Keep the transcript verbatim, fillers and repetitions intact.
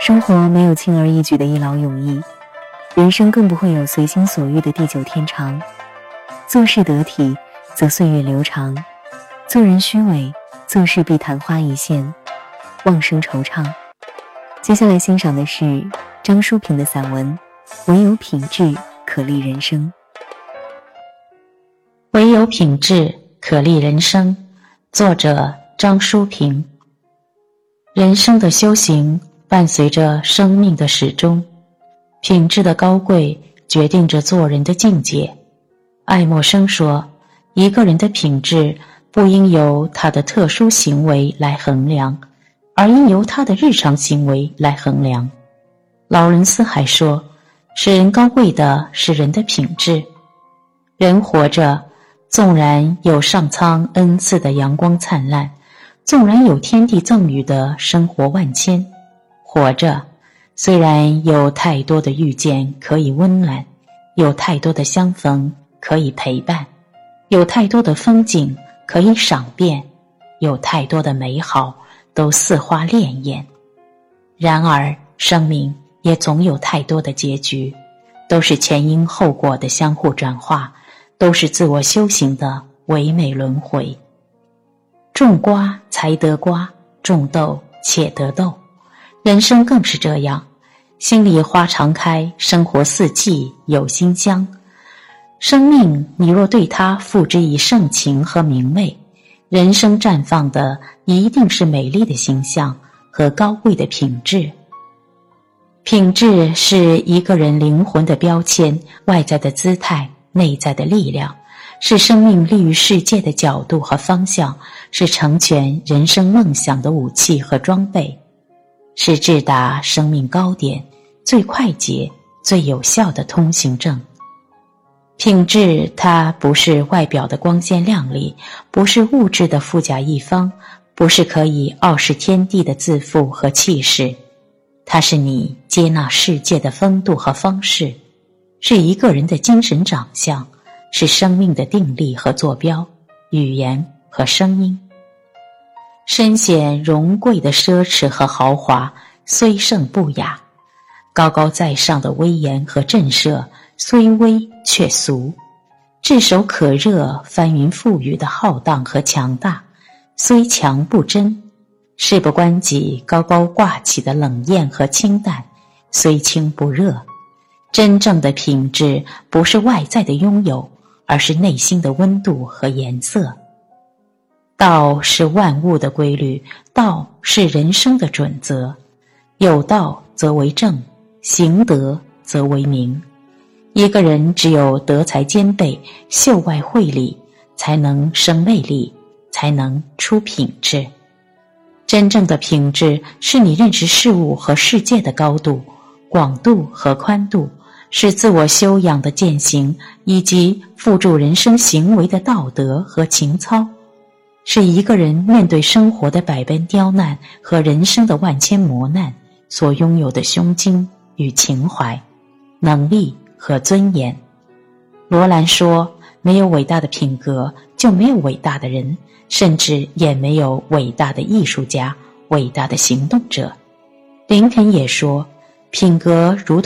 生活没有轻而易举的一劳永逸，人生更不会有随心所欲的地久天长。做事得体，则岁月流长；做人虚伪，做事必昙花一现，忘生惆怅。接下来欣赏的是张淑平的散文《唯有品质可立人生》。 唯有品质可立人生，作者张淑平。人生的修行伴随着生命的始终，品质的高贵决定着做人的境界。爱默生说，一个人的品质不应由他的特殊行为来衡量，而应由他的日常行为来衡量。劳伦斯还说，使人高贵的是人的品质。人活着，纵然有上苍恩赐的阳光灿烂，纵然有天地赠予的生活万千，活着虽然有太多的遇见可以温暖，有太多的相逢可以陪伴，有太多的风景可以赏遍，有太多的美好都似花潋滟。然而生命也总有太多的结局，都是前因后果的相互转化，都是自我修行的唯美轮回。种瓜才得瓜，种豆且得豆。人生更是这样，心里花常开，生活四季有馨香。生命你若对它付之以盛情和明媚，人生绽放的一定是美丽的形象和高贵的品质。品质是一个人灵魂的标签，外在的姿态，内在的力量，是生命立于世界的角度和方向，是成全人生梦想的武器和装备，是至达生命高点最快捷最有效的通行证。品质它不是外表的光鲜亮丽，不是物质的富甲一方，不是可以傲视天地的自负和气势，它是你接纳世界的风度和方式，是一个人的精神长相，是生命的定力和坐标，语言和声音。深显荣贵的奢侈和豪华虽胜不雅，高高在上的威严和震慑虽威却俗，炙手可热翻云覆雨的浩荡和强大虽强不真，事不关己高高挂起的冷艳和清淡虽清不热。真正的品质不是外在的拥有，而是内心的温度和颜色。道是万物的规律，道是人生的准则。有道则为正，行德则为明。一个人只有德才兼备，秀外慧里，才能生魅力，才能出品质。真正的品质是你认识事物和世界的高度、广度和宽度，是自我修养的践行，以及付诸人生行为的道德和情操，是一个人面对生活的百般刁难和人生的万千磨难所拥有的胸襟与情怀、能力和尊严。罗兰说，没有伟大的品格，就没有伟大的人，甚至也没有伟大的艺术家、伟大的行动者。林肯也说，品格如同